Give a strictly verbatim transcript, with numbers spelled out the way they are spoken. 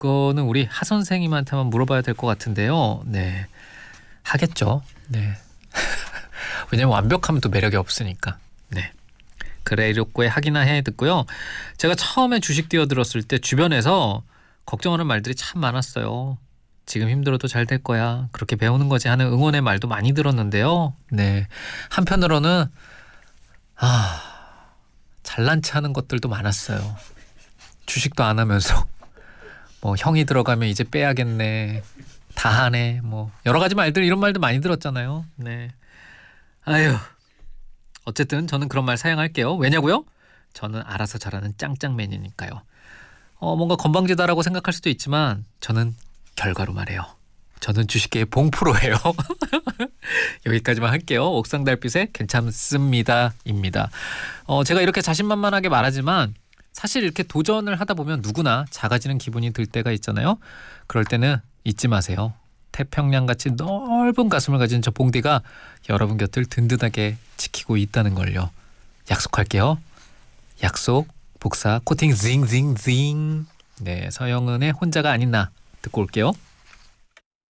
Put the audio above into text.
그거는 우리 하 선생님한테만 물어봐야 될 것 같은데요. 네, 하겠죠. 네. 왜냐면 완벽하면 또 매력이 없으니까. 네. 그래 이렇게 하기나 해 듣고요. 제가 처음에 주식 뛰어들었을 때 주변에서 걱정하는 말들이 참 많았어요. 지금 힘들어도 잘 될 거야. 그렇게 배우는 거지 하는 응원의 말도 많이 들었는데요. 네. 한편으로는 아, 잘난 체 하는 것들도 많았어요. 주식도 안 하면서 뭐 형이 들어가면 이제 빼야겠네. 다 하네. 뭐 여러 가지 말들 이런 말도 많이 들었잖아요. 네. 아유. 어쨌든 저는 그런 말 사양할게요. 왜냐고요? 저는 알아서 잘하는 짱짱맨이니까요. 어, 뭔가 건방지다라고 생각할 수도 있지만 저는 결과로 말해요. 저는 주식계의 봉프로예요. 여기까지만 할게요. 옥상 달빛의 괜찮습니다 입니다. 어, 제가 이렇게 자신만만하게 말하지만 사실 이렇게 도전을 하다 보면 누구나 작아지는 기분이 들 때가 있잖아요. 그럴 때는 잊지 마세요. 태평양같이 넓은 가슴을 가진 저 봉디가 여러분 곁을 든든하게 지키고 있다는 걸요. 약속할게요. 약속, 복사, 코팅 징징징. 네, 서영은의 혼자가 아닌 나 듣고 올게요.